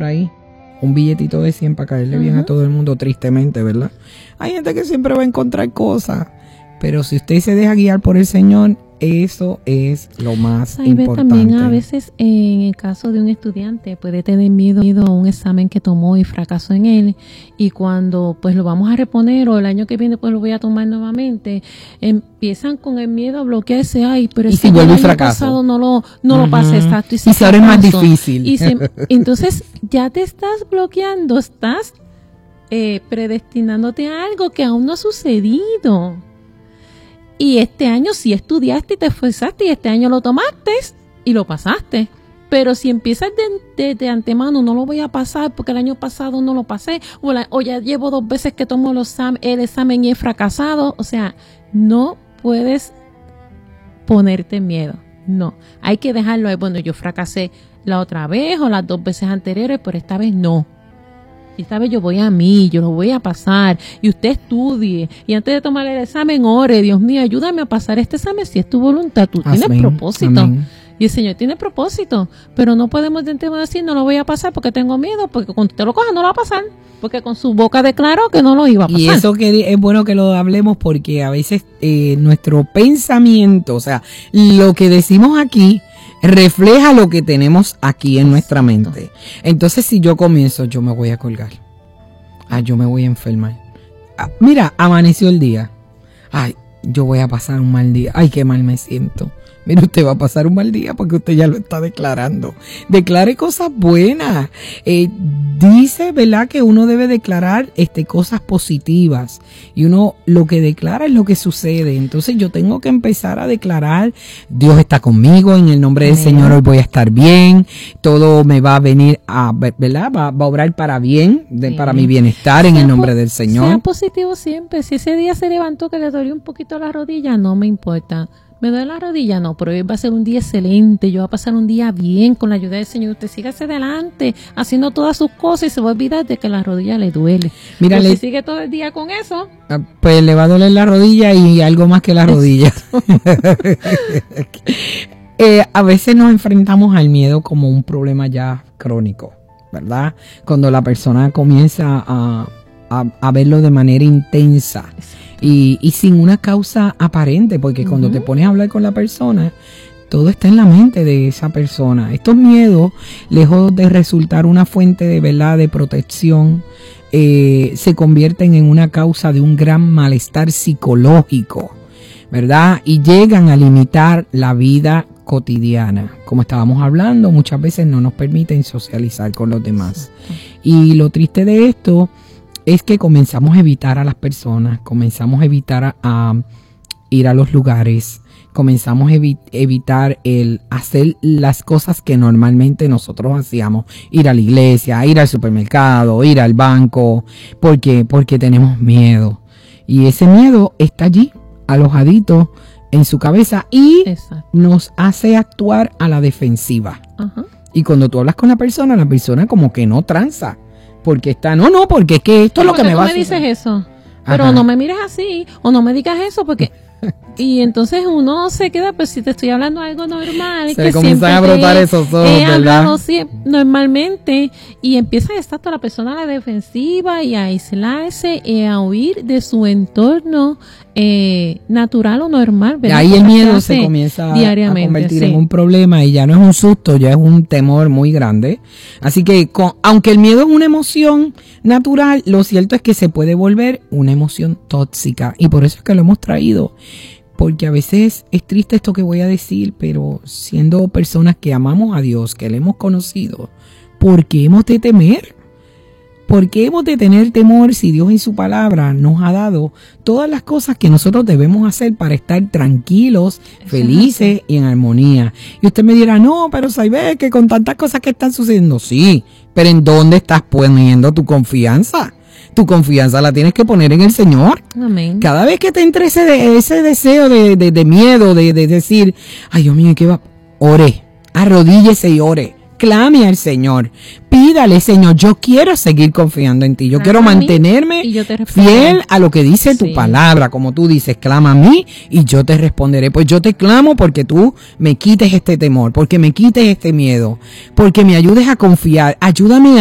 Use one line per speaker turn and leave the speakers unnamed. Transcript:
por ahí. Un billetito de 100 para caerle bien a todo el mundo, tristemente, ¿verdad? Hay gente que siempre va a encontrar cosas, pero si usted se deja guiar por el Señor, eso es lo más importante.
También a veces en el caso de un estudiante puede tener miedo a un examen que tomó y fracasó en él, y cuando pues lo vamos a reponer o el año que viene pues lo voy a tomar nuevamente, empiezan con el miedo a bloquearse. Ay, pero
si el año
pasado no lo pasé, exacto,
y si ahora es más difícil.
Entonces ya te estás bloqueando, estás predestinándote a algo que aún no ha sucedido. Y este año sí estudiaste y te esforzaste y este año lo tomaste y lo pasaste. Pero si empiezas de antemano, no lo voy a pasar porque el año pasado no lo pasé, o ya llevo 2 veces que tomo el examen y he fracasado. O sea, no puedes ponerte miedo. No, hay que dejarlo ahí. Bueno, yo fracasé la otra vez o las 2 veces anteriores, pero esta vez no. Y esta vez yo voy a mí, yo lo voy a pasar, y usted estudie, y antes de tomar el examen ore, Dios mío, ayúdame a pasar este examen si es tu voluntad, tú tienes propósito. Amén. Y el Señor tiene propósito, pero no podemos de antemano decir no lo voy a pasar porque tengo miedo, porque cuando usted lo coja no lo va a pasar, porque con su boca declaró que no lo iba a pasar.
Y eso que es bueno que lo hablemos porque a veces nuestro pensamiento, o sea, lo que decimos aquí, refleja lo que tenemos aquí en nuestra mente. Entonces, si yo comienzo, yo me voy a colgar. Yo me voy a enfermar. Mira, amaneció el día. Ay, yo voy a pasar un mal día. Ay, qué mal me siento. Mira, usted va a pasar un mal día porque usted ya lo está declarando. Declare cosas buenas. Dice, ¿verdad?, que uno debe declarar cosas positivas. Y uno lo que declara es lo que sucede. Entonces yo tengo que empezar a declarar, Dios está conmigo, en el nombre del Señor hoy voy a estar bien. Todo me va a venir ¿verdad? Va a obrar para bien, para mi bienestar en el nombre del Señor.
Sea positivo siempre. Si ese día se levantó que le dolió un poquito la rodilla, no me importa. ¿Me duele la rodilla? No, pero hoy va a ser un día excelente, yo voy a pasar un día bien con la ayuda del Señor. Usted sigue hacia adelante, haciendo todas sus cosas y se va a olvidar de que la rodilla le duele. Mira, si sigue todo el día con eso,
pues le va a doler la rodilla y algo más que la rodilla. A veces nos enfrentamos al miedo como un problema ya crónico, ¿verdad? Cuando la persona comienza a verlo de manera intensa. Y sin una causa aparente, porque cuando te pones a hablar con la persona, todo está en la mente de esa persona. Estos miedos, lejos de resultar una fuente de verdad, de protección, se convierten en una causa de un gran malestar psicológico, ¿verdad? Y llegan a limitar la vida cotidiana. Como estábamos hablando, muchas veces no nos permiten socializar con los demás. Y lo triste de esto es que comenzamos a evitar a las personas, comenzamos a evitar a ir a los lugares, comenzamos a evitar el hacer las cosas que normalmente nosotros hacíamos, ir a la iglesia, ir al supermercado, ir al banco, porque tenemos miedo. Y ese miedo está allí, alojadito en su cabeza y nos hace actuar a la defensiva. Y cuando tú hablas con la persona como que no tranza. Porque está, porque es que esto es lo que me va a hacer.
¿Por qué tú me dices eso? Pero no me mires así, o no me digas eso, porque... Y entonces uno se queda, pues si te estoy hablando algo normal,
se que comienzan a brotar esos ojos, ¿verdad?
Normalmente, y empieza a estar toda la persona a la defensiva y a aislarse y a huir de su entorno natural o normal, ¿verdad?
Ahí el miedo se comienza a convertir en un problema y ya no es un susto, ya es un temor muy grande. Así que aunque el miedo es una emoción natural, lo cierto es que se puede volver una emoción tóxica y por eso es que lo hemos traído. Porque a veces es triste esto que voy a decir, pero siendo personas que amamos a Dios, que le hemos conocido, ¿por qué hemos de temer? ¿Por qué hemos de tener temor si Dios en su palabra nos ha dado todas las cosas que nosotros debemos hacer para estar tranquilos, felices y en armonía? Y usted me dirá, no, pero ¿sabes que con tantas cosas que están sucediendo? Sí, pero ¿en dónde estás poniendo tu confianza? Tu confianza la tienes que poner en el Señor.
Amén.
Cada vez que te entre ese deseo de miedo, de decir, ay Dios mío, ¿qué va? Ore, arrodíllese y ore. Clame al Señor. Pídale, Señor, yo quiero seguir confiando en ti. Yo quiero mantenerme fiel a lo que dice tu palabra. Como tú dices, clama a mí y yo te responderé. Pues yo te clamo porque tú me quites este temor, porque me quites este miedo, porque me ayudes a confiar. Ayúdame